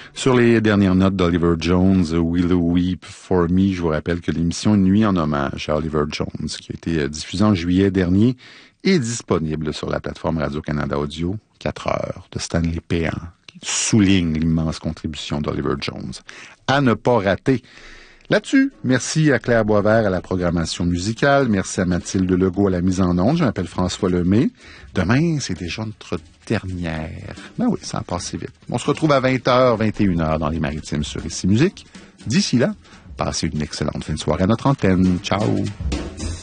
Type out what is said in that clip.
Sur les dernières notes d'Oliver Jones, Willow Weep for Me, je vous rappelle que l'émission Une nuit en hommage à Oliver Jones, qui a été diffusée en juillet dernier, est disponible sur la plateforme Radio-Canada Audio, 4 heures de Stanley Péan, qui souligne l'immense contribution d'Oliver Jones. À ne pas rater. Là-dessus, merci à Claire Boisvert à la programmation musicale, merci à Mathilde Legault à la mise en onde, je m'appelle François Lemay. Demain, c'est déjà notre dernière. Ben oui, ça a passé vite. On se retrouve à 20h, 21h dans les Maritimes sur Ici Musique. D'ici là, passez une excellente fin de soirée à notre antenne. Ciao!